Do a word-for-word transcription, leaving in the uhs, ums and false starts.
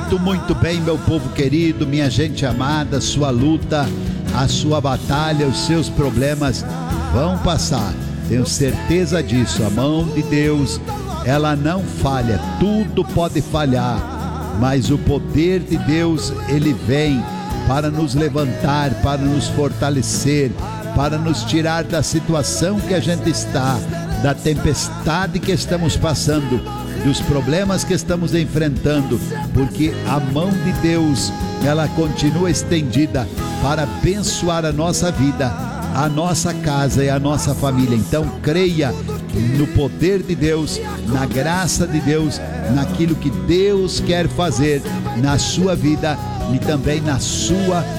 Muito, muito bem, meu povo querido, minha gente amada. Sua luta, a sua batalha, os seus problemas vão passar. Tenho certeza disso. A mão de Deus, ela não falha. Tudo pode falhar, mas o poder de Deus, ele vem para nos levantar, para nos fortalecer, para nos tirar da situação que a gente está, da tempestade que estamos passando, dos problemas que estamos enfrentando, porque a mão de Deus, ela continua estendida para abençoar a nossa vida, a nossa casa e a nossa família. Então creia no poder de Deus, na graça de Deus, naquilo que Deus quer fazer na sua vida e também na sua